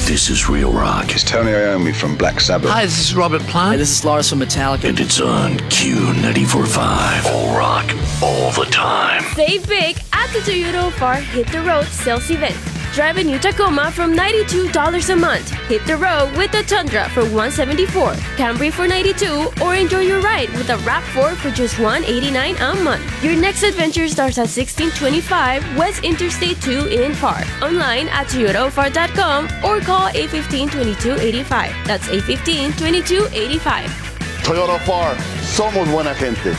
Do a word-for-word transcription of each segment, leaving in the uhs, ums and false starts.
This is Real Rock. It's Tony Iommi from Black Sabbath. Hi, this is Robert Plant. Hey, this is Lars from Metallica. And it's on Q ninety-four point five. All rock, all the time. Save big at the Toyota Far Hit the Road sales event. Drive a new Tacoma from ninety-two dollars a month. Hit the road with a Tundra for one hundred seventy-four dollars, Camry for ninety-two dollars, or enjoy your ride with a RAV four for just one hundred eighty-nine dollars a month. Your next adventure starts at sixteen twenty-five West Interstate two in Far. Online at toyota o far dot com or call eight one five, two two eight five. That's eight one five, two two eight five. Toyota Far, somos buena gente.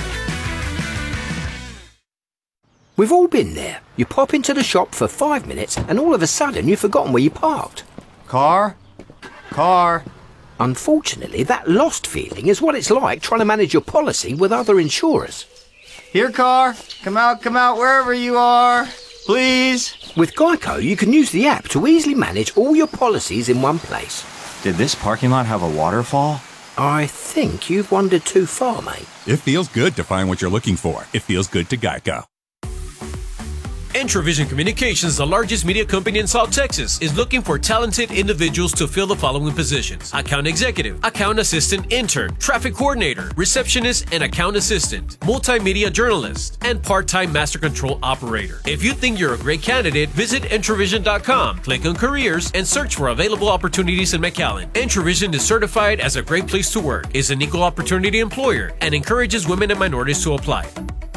We've all been there. You pop into the shop for five minutes and all of a sudden you've forgotten where you parked. Car? Car? Unfortunately, that lost feeling is what it's like trying to manage your policy with other insurers. Here, car. Come out, come out, wherever you are. Please. With Geico, you can use the app to easily manage all your policies in one place. Did this parking lot have a waterfall? I think you've wandered too far, mate. It feels good to find what you're looking for. It feels good to Geico. Entravision Communications, the largest media company in South Texas, is looking for talented individuals to fill the following positions: account executive, account assistant intern, traffic coordinator, receptionist and account assistant, multimedia journalist, and part-time master control operator. If you think you're a great candidate, visit entravision dot com, click on careers, and search for available opportunities in McAllen. Entravision is certified as a great place to work, is an equal opportunity employer, and encourages women and minorities to apply.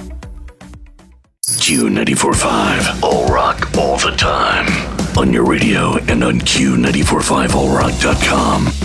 Q ninety-four point five. All rock, all the time. On your radio and on Q ninety-four point five all rock dot com.